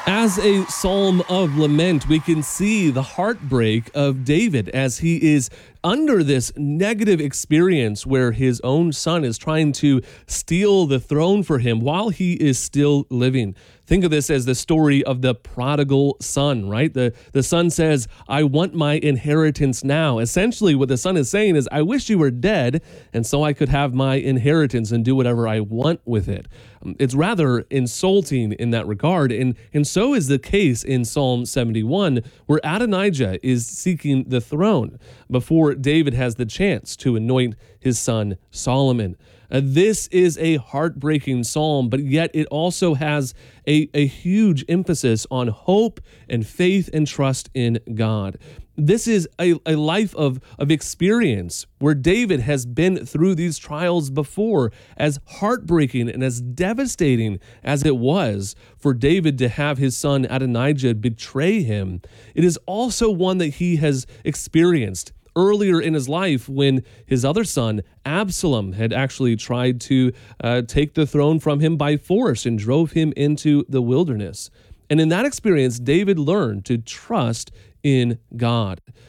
As a psalm of lament, we can see the heartbreak of David as he is under this negative experience where his own son is trying to steal the throne for him while he is still living. Think of this as the story of the prodigal son, right? The son says, I want my inheritance now. Essentially, what the son is saying is, I wish you were dead, and so I could have my inheritance and do whatever I want with it. It's rather insulting in that regard, and so is the case in Psalm 71, where Adonijah is seeking the throne before David has the chance to anoint his son Solomon. This is a heartbreaking psalm, but yet it also has a huge emphasis on hope and faith and trust in God. This is a life of experience where David has been through these trials before, as heartbreaking and as devastating as it was for David to have his son Adonijah betray him. It is also one that he has experienced earlier in his life when his other son, Absalom, had actually tried to take the throne from him by force and drove him into the wilderness. And in that experience, David learned to trust in God.